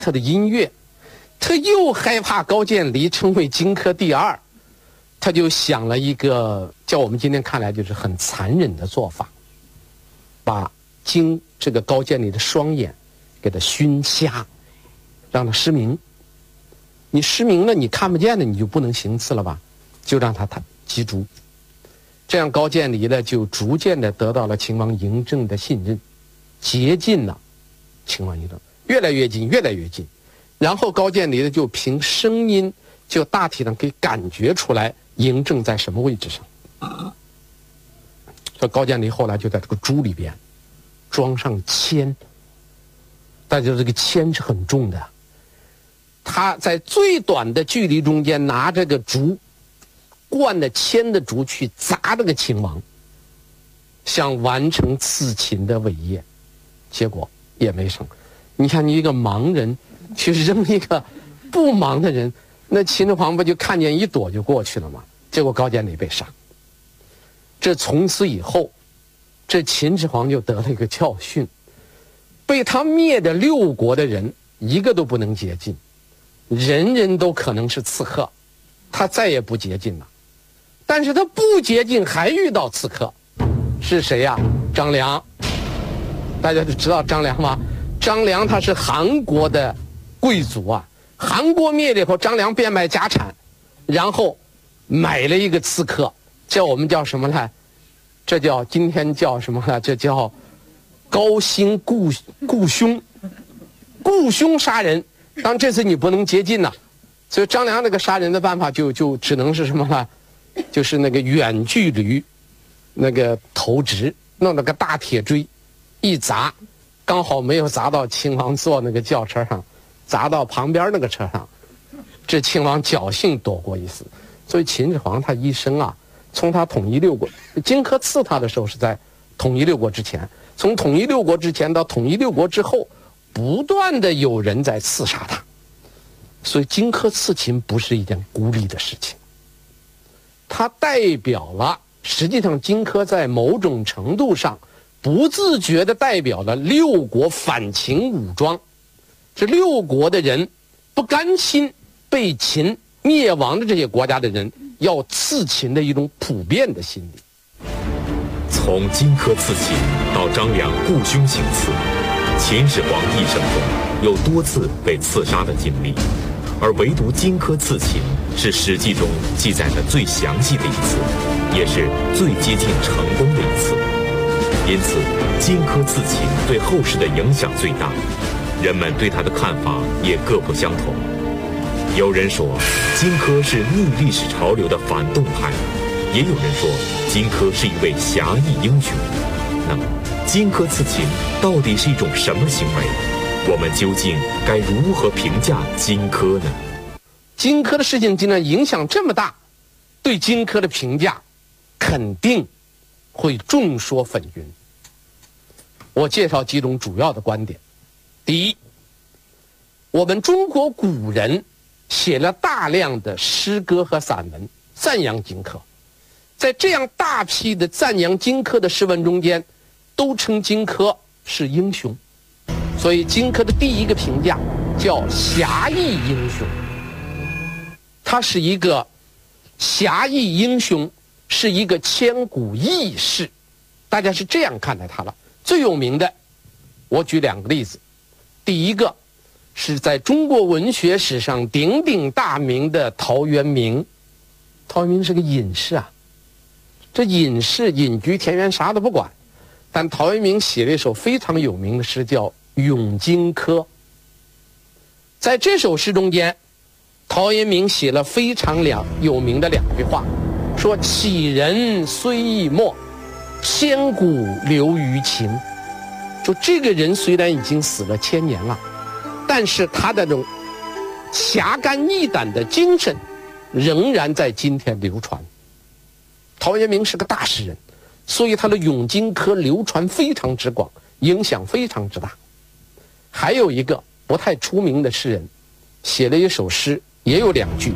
他的音乐，他又害怕高渐离成为荆轲第二，他就想了一个叫我们今天看来就是很残忍的做法，把这个高渐离的双眼给他熏瞎，让他失明。你失明了，你看不见的，你就不能行刺了吧？就让他击逐。这样高渐离呢，就逐渐的得到了秦王嬴政的信任，接近了秦王嬴政，越来越近，越来越近。然后高渐离呢，就凭声音，就大体上可以感觉出来嬴政在什么位置上。所以高渐离后来就在这个猪里边装上铅，大家知道这个铅是很重的。他在最短的距离中间拿这个竹，灌了铅的竹去砸这个秦王，想完成刺秦的伟业，结果也没成。你看，你一个盲人去扔一个不盲的人，那秦始皇不就看见一躲就过去了吗？结果高渐离被杀。这从此以后，这秦始皇就得了一个教训，被他灭的6国的人一个都不能接近，人人都可能是刺客，他再也不接近了。但是他不接近，还遇到刺客，是谁呀？张良。大家都知道张良吗？张良他是韩国的贵族啊，韩国灭了以后，张良变卖家产，然后买了一个刺客，我们叫什么呢？这叫今天叫什么呢？这叫高薪雇凶，雇凶杀人。当这次你不能接近了，所以张良那个杀人的办法就只能是什么呢？就是那个远距离那个投掷，弄了个大铁锥一砸，刚好没有砸到秦王坐那个轿车上，砸到旁边那个车上，这秦王侥幸躲过一死。所以秦始皇他一生啊，从他统一6国，荆轲刺他的时候是在统一6国之前，从统一6国之前到统一6国之后，不断的有人在刺杀他。所以荆轲刺秦不是一件孤立的事情，它代表了，实际上荆轲在某种程度上不自觉地代表了6国反秦武装，这6国的人不甘心被秦灭亡的这些国家的人要刺秦的一种普遍的心理。 从荆轲刺秦到张良雇凶行刺，秦始皇一生中有多次被刺杀的经历，而唯独荆轲刺秦是《史记》中记载的最详细的一次，也是最接近成功的一次。因此，荆轲刺秦对后世的影响最大，人们对他的看法也各不相同。有人说荆轲是逆历史潮流的反动派，也有人说荆轲是一位侠义英雄。那么，荆轲刺秦到底是一种什么行为？我们究竟该如何评价荆轲呢？ 荆轲的事情竟然影响这么大，对荆轲的评价肯定会众说纷纭。我介绍几种主要的观点。第一，我们中国古人写了大量的诗歌和散文赞扬荆轲，在这样大批的赞扬荆轲的诗文中间，都称荆轲是英雄。所以荆轲的第一个评价叫侠义英雄，他是一个侠义英雄，是一个千古义士，大家是这样看待他了。最有名的，我举2个例子。第一个是在中国文学史上鼎鼎大名的陶渊明。陶渊明是个隐士啊，这隐士隐居田园啥都不管，但陶渊明写了一首非常有名的诗叫《咏荆轲》。在这首诗中间，陶渊明写了非常有名的2句话，说杞人虽易没，千古留于秦。就这个人虽然已经死了1000年了，但是他的这种侠肝义胆的精神仍然在今天流传。陶渊明是个大诗人，所以他的《咏荆轲》流传非常之广，影响非常之大。还有一个不太出名的诗人，写了一首诗，也有2句，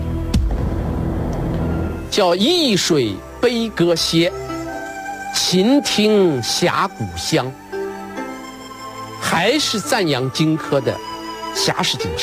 叫易水悲歌歇，秦听峡谷香。还是赞扬荆轲的侠士精神。